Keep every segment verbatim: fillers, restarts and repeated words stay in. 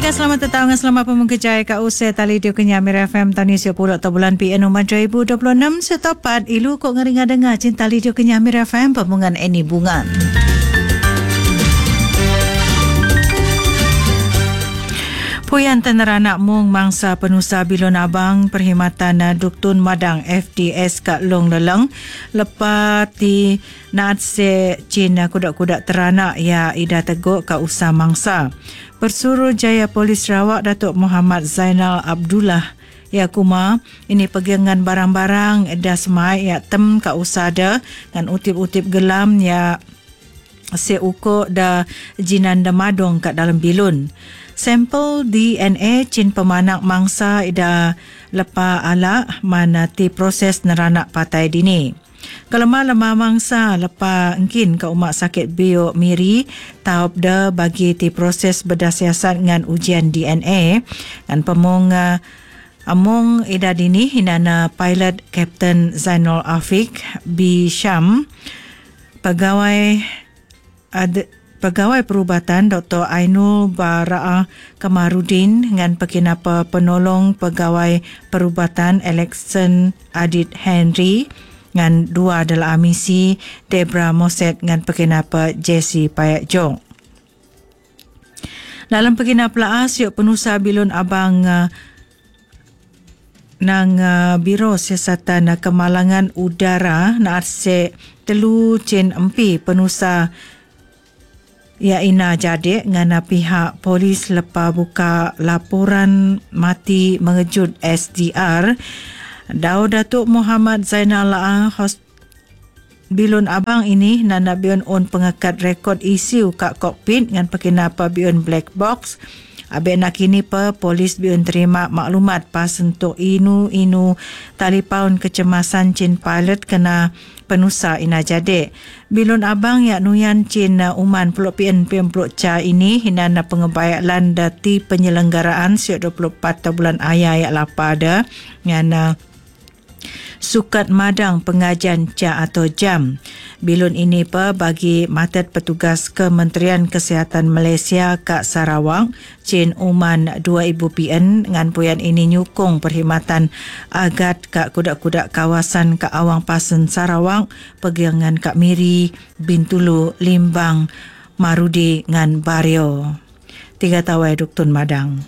Baik, selamat datang dan selamat pemengkejaya kat usai tali dia kenya Amir F M Tani siap pulak ta bulan P N dua ribu dua puluh enam setopat ilu kok ngeringa dengar cinta tali dia kenya Amir F M pemungan Eni Bungan. Puyan teneranak mung mangsa penusa Bilon Abang perkhidmatan Duktun Madang F D S kat Long Leleng lepas di naat se Cina kudak-kudak teranak ya ida teguk kat usah mangsa. Bersuruhjaya Polis Sarawak Datuk Muhammad Zainal Abdullah ya kuma ini pegangan barang-barang dah semai ya tem kat usada dan utip-utip gelam ya seuko da jinan da madong kat dalam bilun. Sampel D N A cin pemanak mangsa ida lepa ala mana ti proses neranak patai dini. Kelemah-lemah mangsa lepa engkin ke umak sakit bio miri taup da bagi ti proses berdasarkan dengan ujian D N A dan pemung uh, among ida dini hinana pilot Kapten Zainul Afiq B. Syam pegawai ad, Pegawai Perubatan Doktor Ainul Bara'ah Kamarudin dengan pekinapa penolong Pegawai Perubatan Alexon Adit Henry dengan dua adalah amisi Debra Moset dengan pekinapa Jesse Payak Jong. Dalam pekinapa laas yuk penusa Bilun Abang uh, nang uh, Biro Siasatan uh, Kemalangan Udara na arse telu cin empi penusa ya ina jadi ngana pihak polis lepas buka laporan mati mengejut S D R Dau Datuk Muhammad Zainal Hos Bilun Abang ini nana bion on pengekat rekod isu kat kokpit dengan pekinapa bion black box. Abe nak kini pa polis bion terima maklumat pas untuk inu-inu telefon kecemasan cin pilot kena penusa ina jadi. Bilun Abang ya nuyan cin uman peluk pien pien peluk ca ini hinana pengebayalan dati penyelenggaraan siap dua puluh empat bulan ayah ya lapa ada ngana sukat madang pengajian ca atau jam. Bilun ini pa bagi matet petugas Kementerian Kesihatan Malaysia kat Sarawak cin uman dua ribu P N dengan puyan ini nyukung perkhidmatan agat kat kudak-kudak kawasan kat Awang Pasen Sarawak pegangan kat Miri, Bintulu, Limbang, Marudi dengan Bario. Tiga tawai Duktun Madang.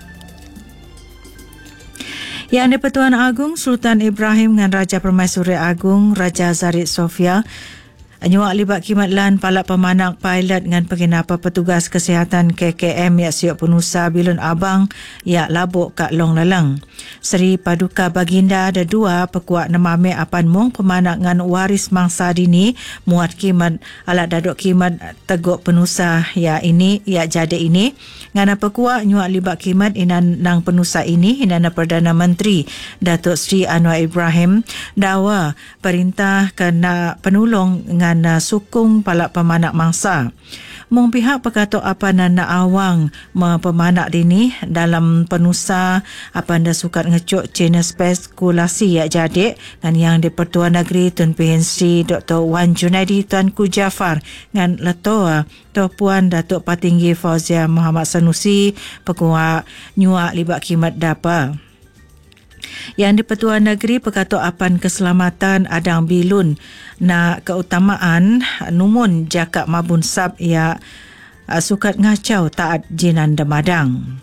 Yang di-Pertuan Agung Sultan Ibrahim dengan Raja Permaisuri Agung Raja Zarid Sofia nyuak libat kimat lan palak pemanak pilot dengan pekinapa petugas kesihatan K K M ya siap penusa Bilun Abang ya labuk kat Long Leleng. Seri Paduka Baginda ada dua pekuat nemame apan mung pemanak dengan waris mangsa dini muat kimat alat daduk kimat teguk penusa ya ini ya jadi ini ngana pekuat nyuak libat kimat inan nang penusa ini inana Perdana Menteri Datuk Seri Anwar Ibrahim dawa perintah kena penulong dengan na sukung palak pemanak mangsa. Mung pihak pekatok apa nana awang pemanak dini dalam penusa apa anda sukat ngecuk cina spekulasi ya jadi dan yang di Pertuan Negeri Tun P N C Doktor Wan Junaidi Tuanku Jafar dengan Letoa Tuan Puan Datuk Patinggi Fauzia Muhammad Sanusi pekuat nyuak libat kimat dapa. Yang di Pertuan Negeri pekatok apan keselamatan Adang Bilun na keutamaan numun jakak mabun sab ya uh, sukat ngacau taat jinan demadang.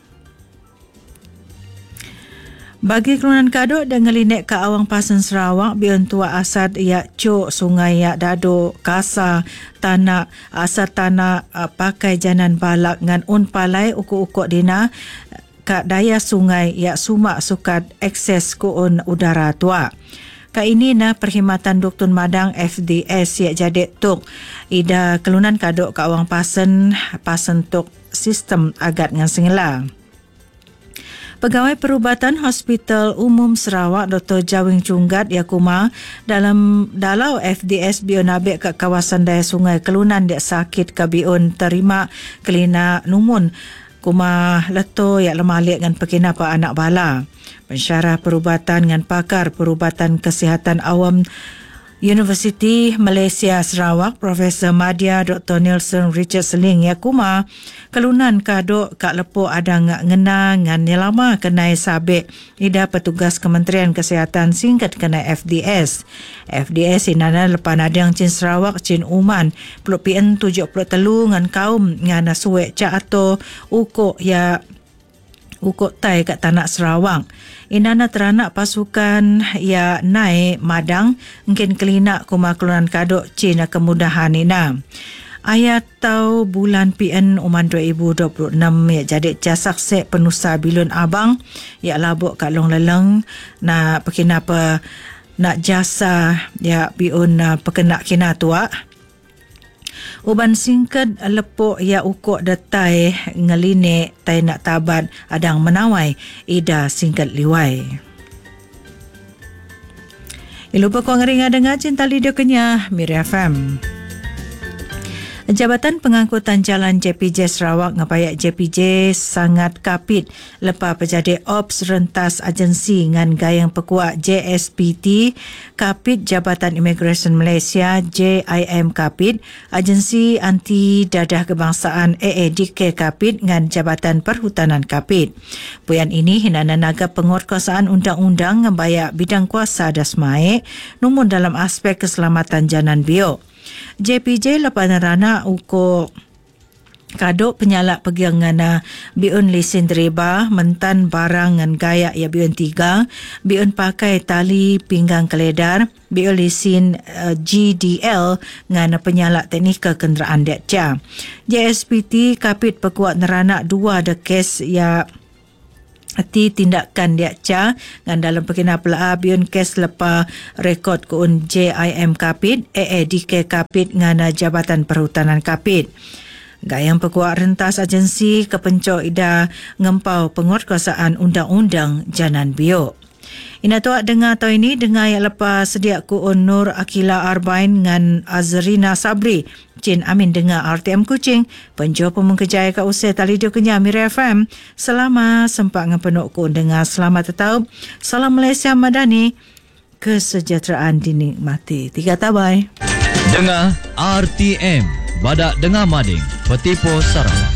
Bagi kelunan kaduk dan ngelinek ke Awang Pasen Sarawak bion tua asad ya cuk sungai ya dado kasa tanah asad tanah uh, pakai janan balak ngan un palai ukuk-ukuk dina kat daya sungai ya sumak sukat akses kuun udara tua. Ka ini na perkhidmatan Duktun Madang F D S ya jadi tuk ida kelunan kaduk ka Awang Pasen pasen tuk sistem agat ngan singela. Pegawai Perubatan Hospital Umum Sarawak Doktor Jawing Cunggat Yakuma dalam dalau F D S bionabek kat kawasan daya sungai kelunan dia sakit ka biun terima kelina numun kuma leto ya lemalik dengan pekinapa anak bala. Pensyarah perubatan dengan pakar perubatan kesihatan awam Universiti Malaysia Sarawak Profesor Madya Doktor Nelson Richard Seling Yakuma kelunan kadok kak lepo ada ngak ngena ngan nilama kenai sabik ida petugas Kementerian Kesihatan singkat kenai F D S. F D S inana lepan adang Cin Sarawak Cin Uman peluk P N tujuh puluh telu ngan kaum ngan suwek cak atau ukuk ya ukuk tai kat tanah Sarawak. Inana teranak pasukan ya naik madang mungkin kelina kuma kelunan kadok Cina kemudahan ina. Ayat tau bulan P N Uman dua ribu dua puluh enam ya jadi jasak sek penusa Bilun Abang ya labuk kat Long Leleng na pekina apa nak jasa ya biun uh, pekenak kina tua. Uban singkat lepuk ya ukuk detai ngeline tai nak tabat adang menawai ida singkat liwai. Ilupa kau ngeringa dengar cinta lidio kenya Miri F M. Jabatan Pengangkutan Jalan J P J Sarawak ngapayak J P J sangat kapit lepas pejadi Ops Rentas Agensi ngan gayang pekuak J S P T kapit Jabatan Immigration Malaysia J I M kapit Agensi Anti Dadah Kebangsaan A A D K kapit ngan Jabatan Perhutanan kapit. Puyan ini hinana naga penguatkuasaan undang-undang ngapayak bidang kuasa dasmai namun dalam aspek keselamatan janan bio. J P J lepas rana uko kadok penyalak pegiang ngana biun lesen dereba mentan barang ngan gaya ya biun tiga biun pakai tali pinggang keledar biun lesen uh, G D L ngana penyalak teknikal kenderaan dekca. J S P T kapit pekuat nerana dua ada kes ya Ati tindakan dia ca ngan dalam pekina pelaa biun kes lepa rekod kuun J I M kapit A A D K kapit ngana Jabatan Perhutanan kapit. Gayang pekuat rentas agensi kepencok ida ngempau penguatkuasaan undang-undang janan bio. Ina tuak dengar atau ini dengar yang lepas sedia kuun Nur Akila Arbain ngan Azrina Sabri Cin Amin dengar R T M Kuching penjual pemengkejaya ke usai talidio kenya Miri F M. Selama sempat ngepenuk kuun dengar selamat tetap. Salam Malaysia Madani, kesejahteraan dinikmati. Tiga tabai. Dengar R T M Badak Dengar Mading Petipo Sarawak.